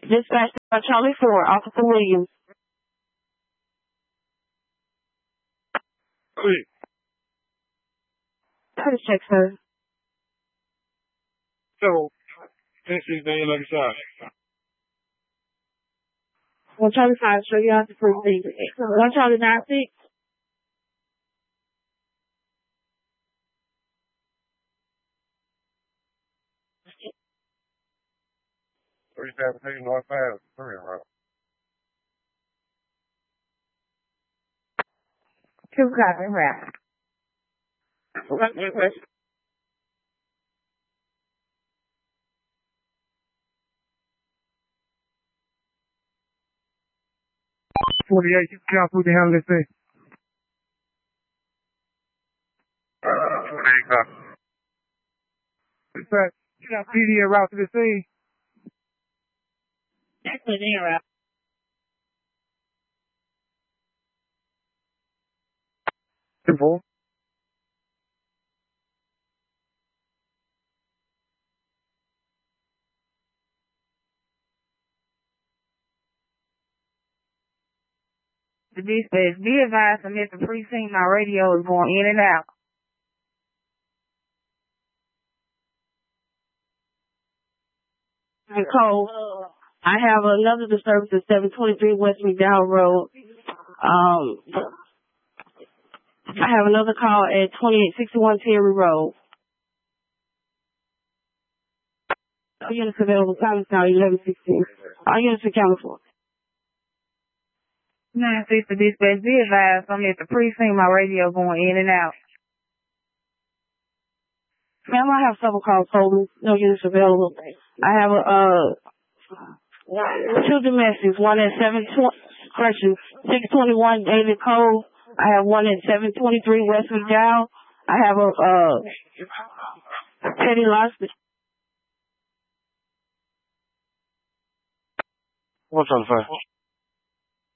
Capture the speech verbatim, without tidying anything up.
Dispatch by Charlie four, Officer Williams. Quick. Curtis check, sir. So, this is the like shot. One Charlie five, show you out the first thing. One Charlie nine six. Three seventeen North Five, three route. Two copy, right. Wait, wait, wait. forty-eight, you count who the hell this is. forty-eight, copy. Dispatch, you got P D en route to the scene. Excellent, in route. Simple. The dispatch, be advised I'm at the precinct. My radio is going in and out. Nicole, I have another disturbance at seven twenty-three West McDowell Road. Um, I have another call at twenty-eight sixty-one Terry Road. All units available, time is now eleven sixteen. All units accounted for. nine six for dispatch, be advised I'm at the precinct. My radio going in and out. Ma'am, I have several calls holding. No units available. I have a, uh, two domestics. One at seven twenty, correction, six twenty-one David Cove. I have one at seven twenty-three West McDowell. I have a, uh, Teddy Losby. What's on the phone?